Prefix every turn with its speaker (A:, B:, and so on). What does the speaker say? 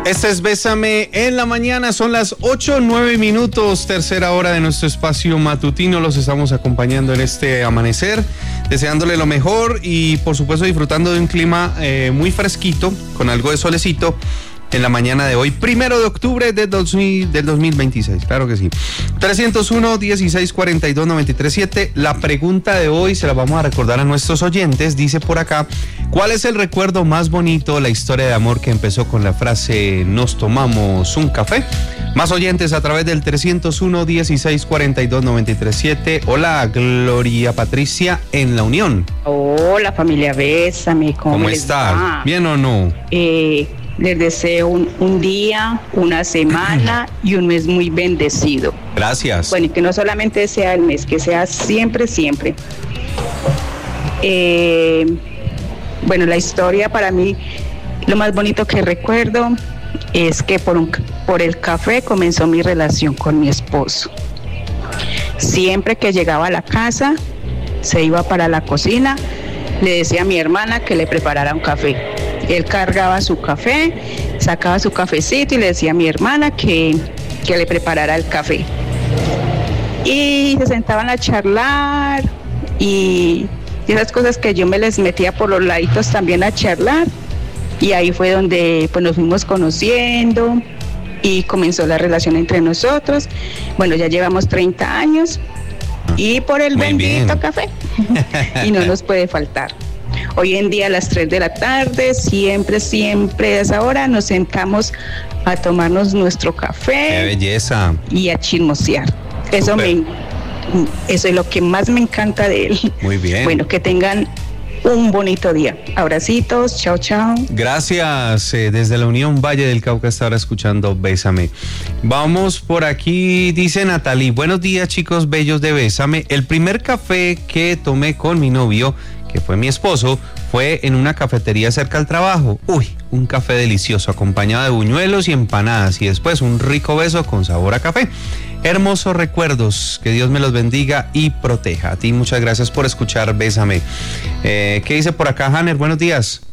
A: Este es Bésame en la mañana, son las 8:09, tercera hora de nuestro espacio matutino. Los estamos acompañando en este amanecer, deseándole lo mejor y por supuesto disfrutando de un clima muy fresquito, con algo de solecito en la mañana de hoy, 1 de octubre del 2026, claro que sí. 301-1642-937, la pregunta de hoy se la vamos a recordar a nuestros oyentes, dice por acá, ¿cuál es el recuerdo más bonito, la historia de amor que empezó con la frase nos tomamos un café? Más oyentes a través del 301-1642-937. Hola, Gloria Patricia en La Unión.
B: Hola, familia Bésame,
A: ¿Cómo está? ¿Bien o no?
B: Les deseo un día, una semana y un mes muy bendecido.
A: Gracias.
B: Bueno, y que no solamente sea el mes, que sea siempre, siempre. Bueno, la historia para mí, lo más bonito que recuerdo es que por el café comenzó mi relación con mi esposo. Siempre que llegaba a la casa, se iba para la cocina, le decía a mi hermana que le preparara un café. Él cargaba su café, sacaba su cafecito y le decía a mi hermana que le preparara el café. Y se sentaban a charlar y esas cosas que yo me les metía por los laditos también a charlar. Y ahí fue donde pues nos fuimos conociendo y comenzó la relación entre nosotros. Bueno, ya llevamos 30 años y por el bendito café y no nos puede faltar. Hoy en día a las 3 de la tarde, siempre a esa hora nos sentamos a tomarnos nuestro café.
A: ¡Qué belleza!
B: Y a chismosear. Eso es lo que más me encanta de él.
A: Muy bien.
B: Bueno, que tengan un bonito día. Abracitos, chao, chao.
A: Gracias. Desde la Unión Valle del Cauca está ahora escuchando Bésame. Vamos por aquí, dice Natalie. Buenos días, chicos bellos de Bésame. El primer café que tomé con mi novio, que fue mi esposo, fue en una cafetería cerca al trabajo. Uy, un café delicioso, acompañado de buñuelos y empanadas, y después un rico beso con sabor a café. Hermosos recuerdos, que Dios me los bendiga y proteja. A ti muchas gracias por escuchar Bésame. ¿Qué dice por acá, Hanner? Buenos días.